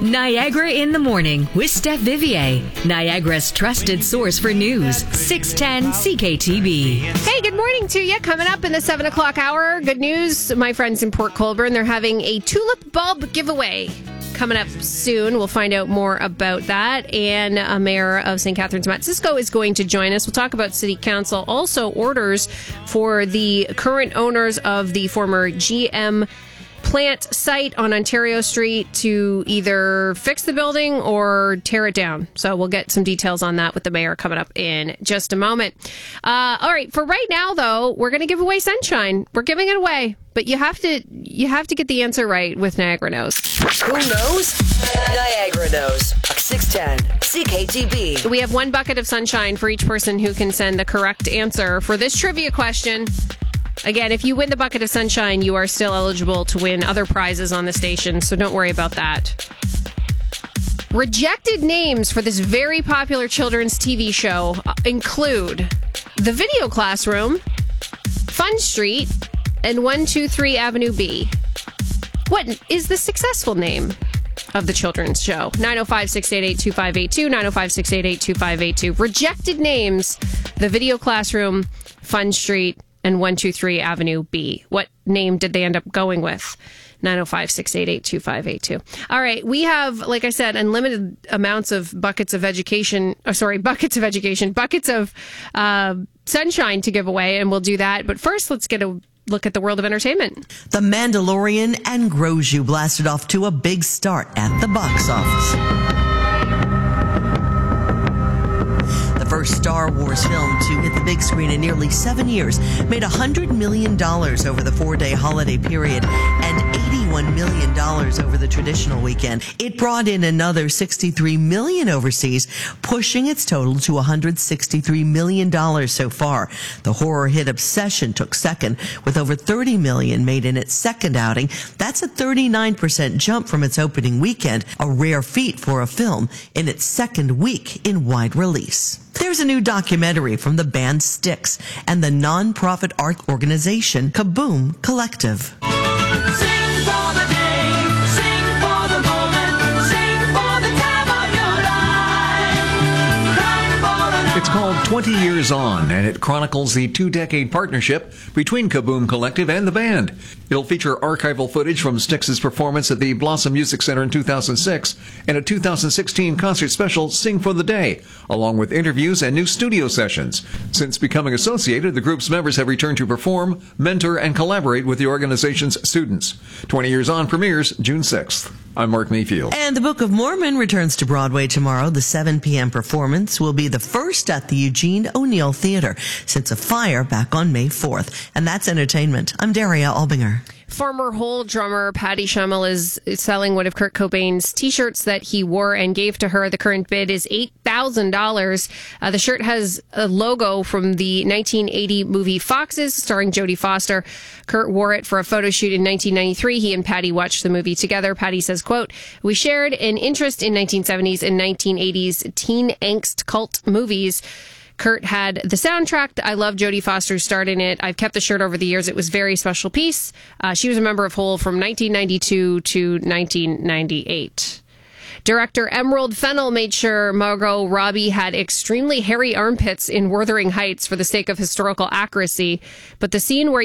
Niagara in the Morning with Steph Vivier, Niagara's trusted source for news, 610 CKTB. Hey, good morning to you. Coming up in the 7 o'clock hour, good news. My friends in Port Colborne, they're having a tulip bulb giveaway coming up soon. We'll find out more about that. And Mayor of St. Catharines, Matt Cisco, is going to join us. We'll talk about City Council. Also, orders for the current owners of the former GM plant site on Ontario Street to either fix the building or tear it down. So we'll get some details on that with the mayor coming up in just a moment. All right, for right now, though, we're going to give away sunshine. We're giving it away, but you have to get the answer right with Niagara Knows. Who knows? Niagara knows. 610 CKTB. We have one bucket of sunshine for each person who can send the correct answer for this trivia question. Again, if you win the bucket of sunshine, you are still eligible to win other prizes on the station, so don't worry about that. Rejected names for this very popular children's TV show include The Video Classroom, Fun Street, and 123 Avenue B. What is the successful name of the children's show? 905-688-2582, 905-688-2582. Rejected names, The Video Classroom, Fun Street, and 123 Avenue B. What name did they end up going with? 905-688-2582. All right, we have, like I said, unlimited amounts of buckets of sunshine to give away, and we'll do that. But first, let's get a look at the world of entertainment. The Mandalorian and Grogu blasted off to a big start at the box office. First Star Wars film to hit the big screen in nearly 7 years, made $100 million over the 4-day holiday period and $81 million over the traditional weekend. It brought in another $63 million overseas, pushing its total to $163 million so far. The horror hit Obsession took second, with over $30 million made in its second outing. That's a 39% jump from its opening weekend, a rare feat for a film in its second week in wide release. There's a new documentary from the band Styx and the non-profit art organization Kaboom Collective. Sing for the day, sing for the moment, sing for the time of your life. Cry for the It's called 20 Years On, and it chronicles the 2-decade partnership between Kaboom Collective and the band. It'll feature archival footage from Styx's performance at the Blossom Music Center in 2006 and a 2016 concert special, Sing for the Day, along with interviews and new studio sessions. Since becoming associated, the group's members have returned to perform, mentor, and collaborate with the organization's students. 20 Years On premieres June 6th. I'm Mark Mayfield. And the Book of Mormon returns to Broadway tomorrow. The 7 p.m. performance will be the first at the Eugene O'Neill Theater since a fire back on May 4th. And that's entertainment. I'm Daria Albinger. Former Hole drummer Patty Schimmel is selling one of Kurt Cobain's T-shirts that he wore and gave to her. The current bid is $8,000. The shirt has a logo from the 1980 movie Foxes, starring Jodie Foster. Kurt wore it for a photo shoot in 1993. He and Patty watched the movie together. Patty says, quote, "We shared an interest in 1970s and 1980s teen angst cult movies. Kurt had the soundtrack. I love Jodie Foster's start in it. I've kept the shirt over the years. It was a very special piece. She was a member of Hole from 1992 to 1998. Director Emerald Fennell made sure Margot Robbie had extremely hairy armpits in Wuthering Heights for the sake of historical accuracy. But the scene where